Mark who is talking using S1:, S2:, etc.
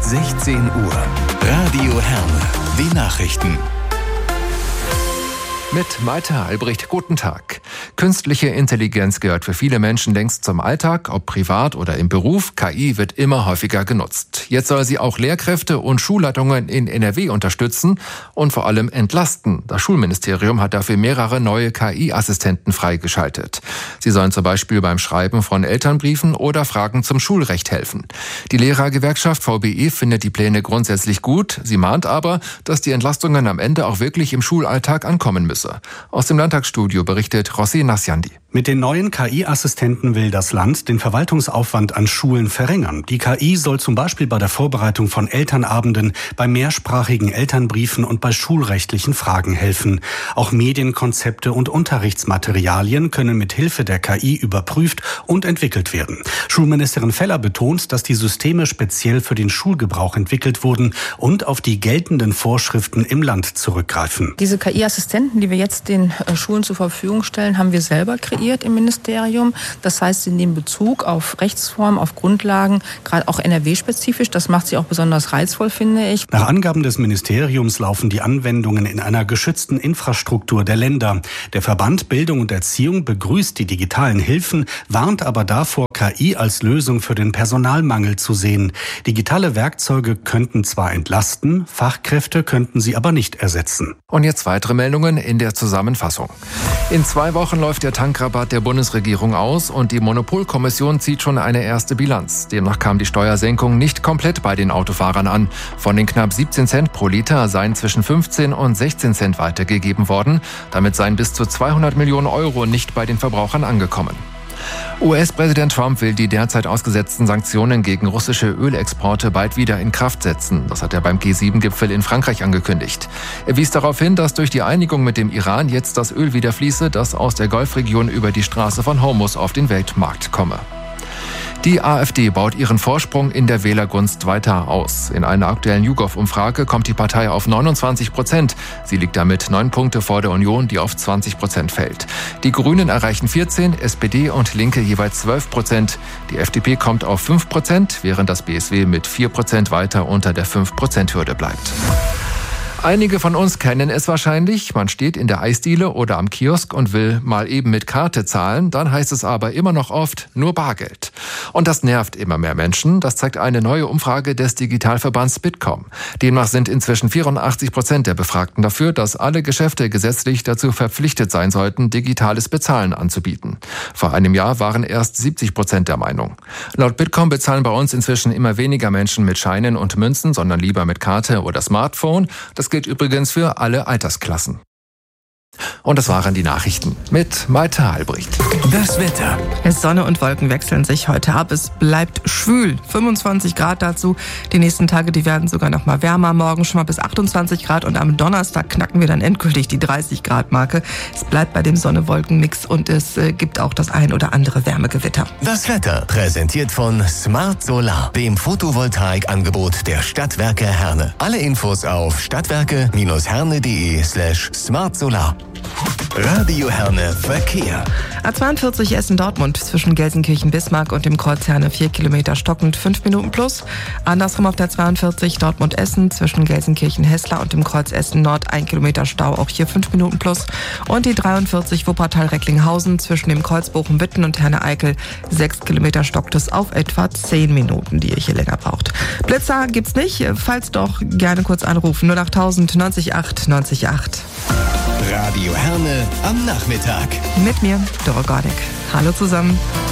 S1: 16 Uhr. Radio Herne. Die Nachrichten.
S2: Mit Malte Albrecht, guten Tag. Künstliche Intelligenz gehört für viele Menschen längst zum Alltag, ob privat oder im Beruf. KI wird immer häufiger genutzt. Jetzt soll sie auch Lehrkräfte und Schulleitungen in NRW unterstützen und vor allem entlasten. Das Schulministerium hat dafür mehrere neue KI-Assistenten freigeschaltet. Sie sollen zum Beispiel beim Schreiben von Elternbriefen oder Fragen zum Schulrecht helfen. Die Lehrergewerkschaft VBE findet die Pläne grundsätzlich gut. Sie mahnt aber, dass die Entlastungen am Ende auch wirklich im Schulalltag ankommen müssen. Aus dem Landtagsstudio berichtet José Nassiandi.
S3: Mit den neuen KI-Assistenten will das Land den Verwaltungsaufwand an Schulen verringern. Die KI soll zum Beispiel bei der Vorbereitung von Elternabenden, bei mehrsprachigen Elternbriefen und bei schulrechtlichen Fragen helfen. Auch Medienkonzepte und Unterrichtsmaterialien können mit Hilfe der KI überprüft und entwickelt werden. Schulministerin Feller betont, dass die Systeme speziell für den Schulgebrauch entwickelt wurden und auf die geltenden Vorschriften im Land zurückgreifen.
S4: Diese KI-Assistenten, die wir jetzt den Schulen zur Verfügung stellen, haben wir selber kreiert im Ministerium. Das heißt, sie nehmen Bezug auf Rechtsformen, auf Grundlagen, gerade auch NRW-spezifisch. Das macht sie auch besonders reizvoll, finde ich.
S3: Nach Angaben des Ministeriums laufen die Anwendungen in einer geschützten Infrastruktur der Länder. Der Verband Bildung und Erziehung begrüßt die digitalen Hilfen, warnt aber davor, KI als Lösung für den Personalmangel zu sehen. Digitale Werkzeuge könnten zwar entlasten, Fachkräfte könnten sie aber nicht ersetzen.
S2: Und jetzt weitere Meldungen in der Zusammenfassung. In 2 Wochen läuft der Tankrabatt der Bundesregierung aus und die Monopolkommission zieht schon eine erste Bilanz. Demnach kam die Steuersenkung nicht komplett bei den Autofahrern an. Von den knapp 17 Cent pro Liter seien zwischen 15 und 16 Cent weitergegeben worden. Damit seien bis zu 200 Millionen Euro nicht bei den Verbrauchern angekommen. US-Präsident Trump will die derzeit ausgesetzten Sanktionen gegen russische Ölexporte bald wieder in Kraft setzen. Das hat er beim G7-Gipfel in Frankreich angekündigt. Er wies darauf hin, dass durch die Einigung mit dem Iran jetzt das Öl wieder fließe, das aus der Golfregion über die Straße von Hormuz auf den Weltmarkt komme. Die AfD baut ihren Vorsprung in der Wählergunst weiter aus. In einer aktuellen YouGov-Umfrage kommt die Partei auf 29%. Sie liegt damit 9 Punkte vor der Union, die auf 20% fällt. Die Grünen erreichen 14%, SPD und Linke jeweils 12%. Die FDP kommt auf 5%, während das BSW mit 4% weiter unter der 5%-Hürde bleibt. Einige von uns kennen es wahrscheinlich. Man steht in der Eisdiele oder am Kiosk und will mal eben mit Karte zahlen. Dann heißt es aber immer noch oft nur Bargeld. Und das nervt immer mehr Menschen. Das zeigt eine neue Umfrage des Digitalverbands Bitkom. Demnach sind inzwischen 84% der Befragten dafür, dass alle Geschäfte gesetzlich dazu verpflichtet sein sollten, digitales Bezahlen anzubieten. Vor einem Jahr waren erst 70% der Meinung. Laut Bitkom bezahlen bei uns inzwischen immer weniger Menschen mit Scheinen und Münzen, sondern lieber mit Karte oder Smartphone. Das gilt übrigens für alle Altersklassen. Und das waren die Nachrichten mit Malte Albrecht.
S1: Das Wetter.
S5: Sonne und Wolken wechseln sich heute ab. Es bleibt schwül. 25 Grad dazu. Die nächsten Tage, die werden sogar noch mal wärmer. Morgen schon mal bis 28 Grad und am Donnerstag knacken wir dann endgültig die 30 Grad Marke. Es bleibt bei dem Sonne-Wolken-Mix und es gibt auch das ein oder andere Wärmegewitter.
S1: Das Wetter präsentiert von Smart Solar, dem Photovoltaikangebot der Stadtwerke Herne. Alle Infos auf stadtwerke-herne.de/smartsolar. Radio Herne Verkehr.
S5: A42 Essen-Dortmund zwischen Gelsenkirchen-Bismarck und dem Kreuz Herne 4 Kilometer stockend 5 Minuten plus. Andersrum auf der 42 Dortmund-Essen zwischen Gelsenkirchen-Hessler und dem Kreuz Essen-Nord 1 Kilometer Stau, auch hier 5 Minuten plus. Und die 43 Wuppertal-Recklinghausen zwischen dem Kreuz Bochum-Witten und Herne-Eickel 6 Kilometer stockt es auf etwa 10 Minuten, die ihr hier länger braucht. Blitzer gibt's nicht, falls doch gerne kurz anrufen 08000 90 8 90 8.
S1: Radio Herne am Nachmittag.
S5: Mit mir, Doro Gordek. Hallo zusammen.